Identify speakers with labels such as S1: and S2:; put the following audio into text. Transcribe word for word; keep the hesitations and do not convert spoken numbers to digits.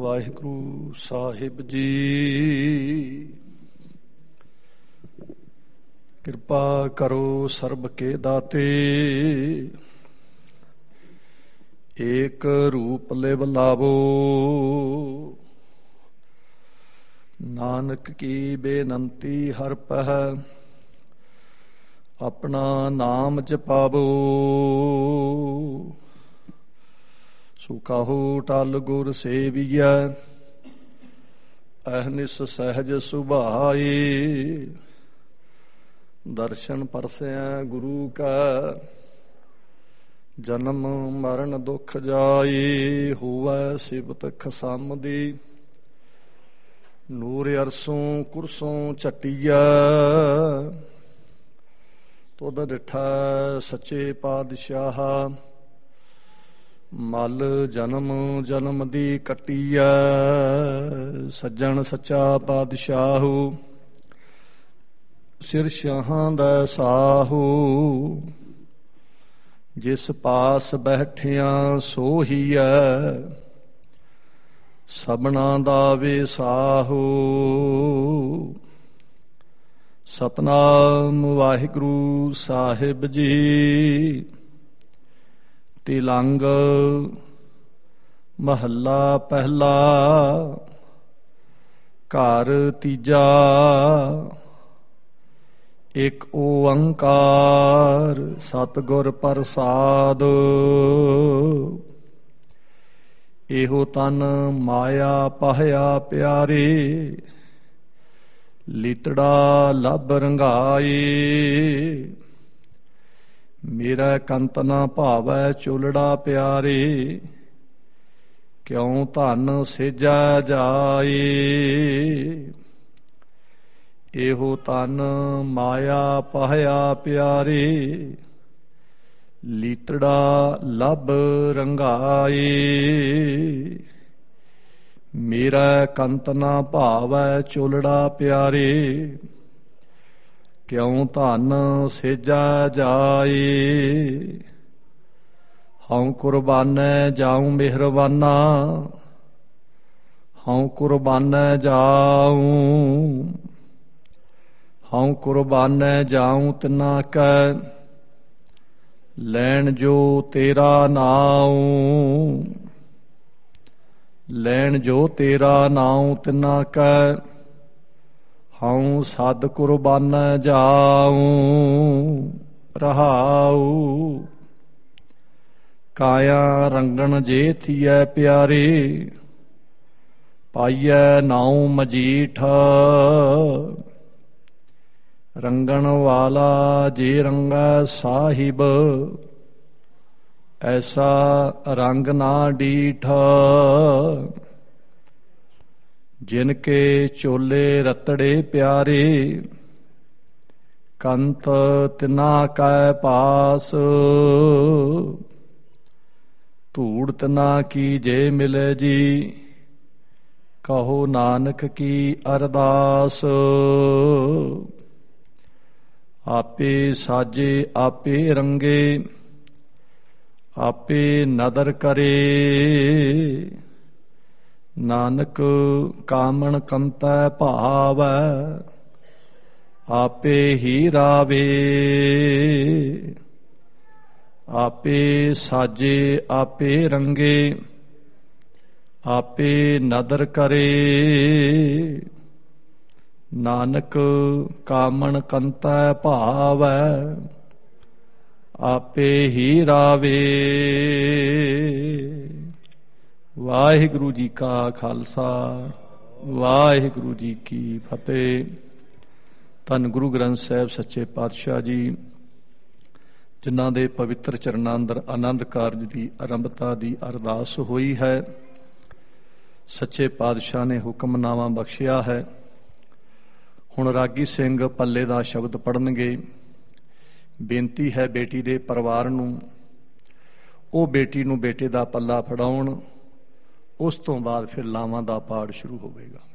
S1: ਵਾਹਿਗੁਰੂ ਸਾਹਿਬ ਜੀ। ਕਿਰਪਾ ਕਰੋ ਸਰਬ ਕੇ ਦਾਤੇ, ਏਕ ਰੂਪ ਲਿਵ ਲਾਵੋ। ਨਾਨਕ ਕੀ ਬੇਨੰਤੀ ਹਰ ਪਹਿ, ਆਪਣਾ ਨਾਮ ਜਪਾਵੋ। ਸੋ ਕਹੋ ਟਲ ਗੁਰ ਸੇਵੀਐ, ਅਹਨਿਸ ਸਹਿਜ ਸੁਭਾਏ। ਦਰਸ਼ਨ ਪਰਸੈ ਗੁਰੂ ਕਾ, ਜਨਮ ਮਰਨ ਦੁਖ ਜਾਏ। ਹੋਵੈ ਸਿਬਤ ਖਸਮ ਦੀ, ਨੂਰ ਅਰਸੋਂ ਕੁਰਸੋਂ ਝਟੀਐ। ਤੁਧ ਡਿਠਾ ਸੱਚੇ ਪਾਤਸ਼ਾਹ, ਮਲ ਜਨਮ ਜਨਮ ਦੀ ਕੱਟੀਐ। ਸੱਜਣ ਸੱਚਾ ਪਾਤਸ਼ਾਹੂ, ਸਿਰ ਸ਼ਾਹਾਂ ਦਾ ਸਾਹੂ। ਜਿਸ ਪਾਸ ਬੈਠਿਆਂ ਸੋਹੀਐ, ਸਭਨਾ ਦਾ ਵਿਸਾਹੂ। ਸਤਨਾਮ ਵਾਹਿਗੁਰੂ ਸਾਹਿਬ ਜੀ। ਤਿਲੰਗ ਮਹੱਲਾ ਪਹਿਲਾ, ਘਰ ਤੀਜਾ। ਇਕ ਓੰਕਾਰ ਸਤਿਗੁਰ ਪ੍ਰਸਾਦ, ਇਹੋ ਤਨ ਮਾਇਆ ਪਾਹਿਆ ਪਿਆਰੇ। ਲੀਤੜਾ ਲੱਭ ਰੰਗਾਏ, ਮੇਰਾ ਕੰਤ ਨਾ ਭਾਵੈ ਚੋਲੜਾ ਪਿਆਰੇ। ਕਿਉ ਧਨ ਸੇਜਾ ਜਾਏ, ਇਹੋ ਤਨ ਮਾਇਆ ਪਾਹਿਆ ਪਿਆਰੇ। ਲੀਤੜਾ ਲੱਭ ਰੰਗਾਏ, ਮੇਰਾ ਕੰਤ ਨਾ ਭਾਵੈ ਚੋਲੜਾ ਪਿਆਰੇ। ਕਿਉ ਧਨ ਸੇਜਾ ਜਾਏ, ਹਉ ਕੁਰਬਾਨੈ ਜਾਉ ਮਿਹਰਬਾਨਾ। ਹਉ ਕੁਰਬਾਨੈ ਜਾਉ, ਹਉ ਕੁਰਬਾਨੈ ਜਾਉ ਤਿਨਾ ਕੈ। ਲੈਣ ਜੋ ਤੇਰਾ ਨਾਉ, ਲੈਣ ਜੋ ਤੇਰਾ ਨਾਉ ਤਿਨਾ ਕੈ। ਹਉ ਸਦ ਕੁਰਬਾਨੈ ਜਾਉ, ਰਹਾਉ। ਕਾਇਆ ਰੰਗਣ ਜੇ ਥੀਐ ਪਿਆਰੇ, ਪਾਈਐ ਨਾਉ ਮਜੀਠ। ਰੰਗਣ ਵਾਲਾ ਜੇ ਰੰਗੈ ਸਾਹਿਬ, ਐਸਾ ਰੰਗ ਨਾ ਡੀਠ। ਜਿਨ ਕੇ ਚੋਲੇ ਰਤੜੇ ਪਿਆਰੇ, ਕੰਤ ਤਿਨਾ ਕੈ ਪਾਸ। ਧੂੜ ਤਿਨਾ ਕੀ ਜੇ ਮਿਲੇ ਜੀ, ਕਹੋ ਨਾਨਕ ਕੀ ਅਰਦਾਸ। ਆਪੇ ਸਾਜੇ ਆਪੇ ਰੰਗੇ, ਆਪੇ ਨਦਰ ਕਰੇ। ਨਾਨਕ ਕਾਮਣ ਕੰਤੈ ਭਾਵੈ, ਆਪੇ ਹੀ ਰਾਵੇ। ਆਪੇ ਸਾਜੇ ਆਪੇ ਰੰਗੇ, ਆਪੇ ਨਦਰ ਕਰੇ। ਨਾਨਕ ਕਾਮਣ ਕੰਤੈ ਭਾਵੈ, ਆਪੇ ਹੀ ਰਾਵੇ। ਵਾਹਿਗੁਰੂ ਜੀ ਕਾ ਖਾਲਸਾ, ਵਾਹਿਗੁਰੂ ਜੀ ਕੀ ਫਤਿਹ। ਧੰਨ ਗੁਰੂ ਗ੍ਰੰਥ ਸਾਹਿਬ ਸੱਚੇ ਪਾਤਸ਼ਾਹ ਜੀ, ਜਿਨ੍ਹਾਂ ਦੇ ਪਵਿੱਤਰ ਚਰਨਾਂ ਅੰਦਰ ਆਨੰਦ ਕਾਰਜ ਦੀ ਆਰੰਭਤਾ ਦੀ ਅਰਦਾਸ ਹੋਈ ਹੈ। ਸੱਚੇ ਪਾਤਸ਼ਾਹ ਨੇ ਹੁਕਮਨਾਮਾ ਬਖਸ਼ਿਆ ਹੈ। ਹੁਣ ਰਾਗੀ ਸਿੰਘ ਪੱਲੇ ਦਾ ਸ਼ਬਦ ਪੜ੍ਹਨਗੇ। ਬੇਨਤੀ ਹੈ ਬੇਟੀ ਦੇ ਪਰਿਵਾਰ ਨੂੰ, ਉਹ ਬੇਟੀ ਨੂੰ ਬੇਟੇ ਦਾ ਪੱਲਾ ਫੜਾਉਣ। ਉਸ ਤੋਂ ਬਾਅਦ ਫਿਰ ਲਾਵਾਂ ਦਾ ਪਾਠ ਸ਼ੁਰੂ ਹੋਵੇਗਾ।